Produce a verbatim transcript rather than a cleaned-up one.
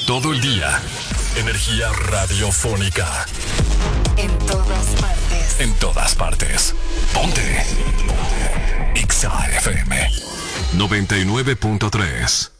todo el día. Energía radiofónica. En todas partes. En todas partes. Ponte. Ponte. X A F M noventa y nueve punto tres.